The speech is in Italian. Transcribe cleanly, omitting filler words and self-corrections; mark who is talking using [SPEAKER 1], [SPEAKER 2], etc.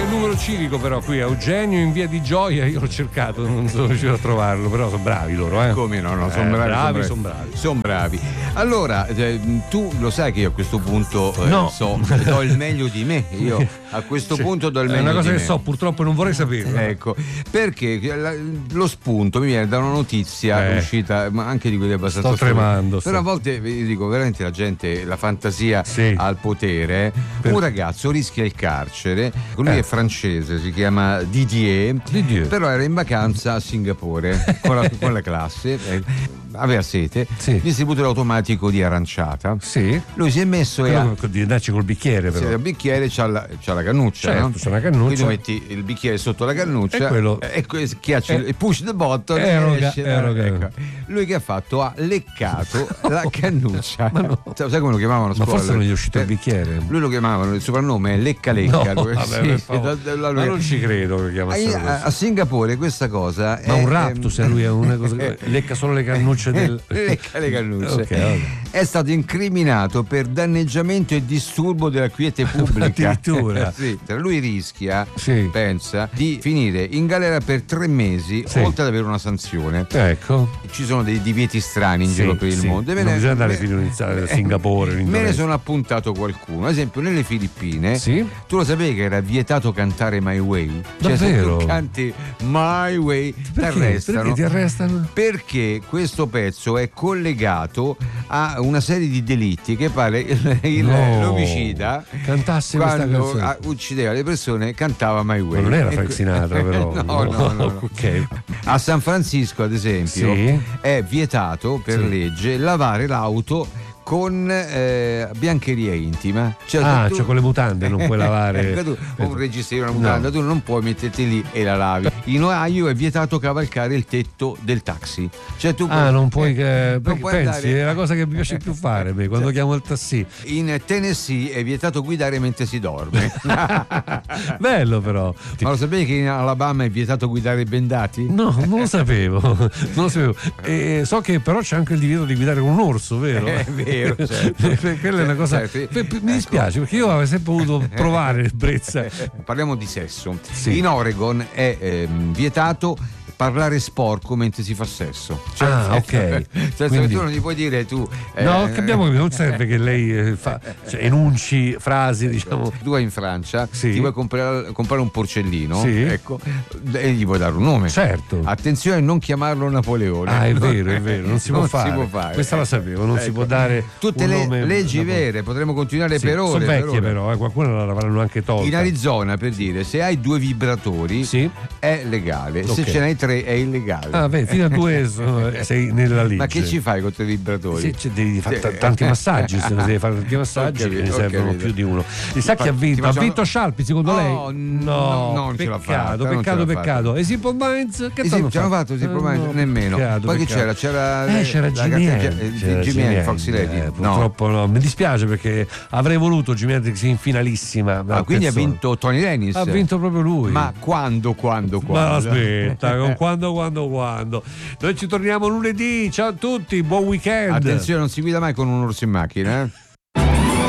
[SPEAKER 1] il numero civico però qui a Eugenio in via di Gioia, io l'ho cercato, non sono riuscito a trovarlo, però sono bravi loro,
[SPEAKER 2] Come no, sono bravi. Sono bravi. Allora, tu lo sai che io a questo punto do il meglio di me. Io a questo punto do il meglio di me.
[SPEAKER 1] È una cosa che so, purtroppo non vorrei saperlo.
[SPEAKER 2] Ecco, perché lo spunto mi viene da una notizia uscita, ma anche di quelle abbastanza.
[SPEAKER 1] Sto tremando.
[SPEAKER 2] Però a volte vi dico veramente la gente, la fantasia al potere. Un ragazzo rischia il carcere, lui è francese, si chiama Didier, però era in vacanza a Singapore con la classe, aveva sete, distributore automatico di aranciata. Lui si è messo
[SPEAKER 1] di andarci col bicchiere, però.
[SPEAKER 2] Il bicchiere c'ha la cannuccia,
[SPEAKER 1] certo,
[SPEAKER 2] no?
[SPEAKER 1] c'è una cannuccia.
[SPEAKER 2] Quindi tu metti il bicchiere sotto la cannuccia
[SPEAKER 1] e
[SPEAKER 2] schiacci il push the button ecco. Lui che ha fatto? Ha leccato la cannuccia. Sai come lo chiamavano a scuola?
[SPEAKER 1] Ma forse non gli è uscito il bicchiere.
[SPEAKER 2] Lui lo chiamavano, il soprannome è Lecca Lecca.
[SPEAKER 1] Ma non ci credo che chiamassero così.
[SPEAKER 2] A Singapore questa cosa
[SPEAKER 1] ma un raptus lui è una cosa lecca solo le cannucce
[SPEAKER 2] lecca le cannucce. È stato incriminato per danneggiamento e disturbo della quiete pubblica.
[SPEAKER 1] Addirittura.
[SPEAKER 2] Lui rischia, pensa, di finire in galera per 3 mesi oltre ad avere una sanzione.
[SPEAKER 1] Ecco.
[SPEAKER 2] Ci sono dei divieti strani in giro per il mondo.
[SPEAKER 1] Non bisogna andare fino a Singapore.
[SPEAKER 2] Me ne sono appuntato qualcuno. Ad esempio nelle Filippine tu lo sapevi che era vietato cantare My Way?
[SPEAKER 1] Davvero?
[SPEAKER 2] Cioè, se tu canti My Way ti arrestano.
[SPEAKER 1] Perché ti arrestano?
[SPEAKER 2] Perché questo pezzo è collegato a una serie di delitti che pare l'omicida
[SPEAKER 1] cantasse
[SPEAKER 2] quando
[SPEAKER 1] questa canzone,
[SPEAKER 2] uccideva le persone cantava My Way.
[SPEAKER 1] Ma non era Frank Sinatra però.
[SPEAKER 2] No.
[SPEAKER 1] Okay.
[SPEAKER 2] A San Francisco ad esempio è vietato per legge lavare l'auto con biancheria intima,
[SPEAKER 1] cioè con le mutande non puoi lavare.
[SPEAKER 2] Tu un registrino, una mutanda, tu non puoi metterti lì e la lavi. In Ohio è vietato cavalcare il tetto del taxi, cioè tu
[SPEAKER 1] non puoi pensi
[SPEAKER 2] andare...
[SPEAKER 1] è la cosa che mi piace più fare quando chiamo il taxi.
[SPEAKER 2] In Tennessee è vietato guidare mentre si dorme.
[SPEAKER 1] Bello però.
[SPEAKER 2] Ma lo sapevi che in Alabama è vietato guidare bendati?
[SPEAKER 1] No, non lo sapevo. So che però c'è anche il divieto di guidare un orso, vero?
[SPEAKER 2] È vero.
[SPEAKER 1] Quella è una cosa mi dispiace perché io avevo sempre voluto provare l'ebbrezza.
[SPEAKER 2] Parliamo di sesso. In Oregon è vietato parlare sporco mentre si fa sesso.
[SPEAKER 1] Ok.
[SPEAKER 2] Quindi... tu non gli puoi dire tu.
[SPEAKER 1] No, capiamo che non serve che lei enunci frasi, diciamo.
[SPEAKER 2] Tu vai in Francia, ti vuoi comprare un porcellino, ecco, e gli puoi dare un nome.
[SPEAKER 1] Certo.
[SPEAKER 2] Attenzione a non chiamarlo Napoleone.
[SPEAKER 1] È vero, non si può fare. Questa la sapevo, non si può dare
[SPEAKER 2] tutte le leggi vere, potremmo continuare per ore.
[SPEAKER 1] Sono vecchie però, qualcuno l'avranno anche tolta.
[SPEAKER 2] In Arizona, per dire, se hai 2 vibratori è legale, se ce n'hai 3 è illegale.
[SPEAKER 1] Fino a 2 sei nella legge.
[SPEAKER 2] Ma che ci fai con 3 vibratori?
[SPEAKER 1] Devi fare tanti massaggi, se non devi fare tanti massaggi ne servono più di uno. E sa chi ha vinto? Ha vinto Scialpi secondo lei? No, non ce l'ha fatta. Peccato. E Simple Minds? Che
[SPEAKER 2] ci hanno fatto Simple Minds? Nemmeno. Poi che c'era? C'era Jimi Hendrix, Foxy Lady.
[SPEAKER 1] Purtroppo no, mi dispiace perché avrei voluto Jimi Hendrix in finalissima.
[SPEAKER 2] Quindi ha vinto Tony Dennis?
[SPEAKER 1] Ha vinto proprio lui.
[SPEAKER 2] Ma quando?
[SPEAKER 1] Ma aspetta, con quando? Noi ci torniamo lunedì. Ciao a tutti, buon weekend.
[SPEAKER 2] Attenzione, non si guida mai con un orso in macchina,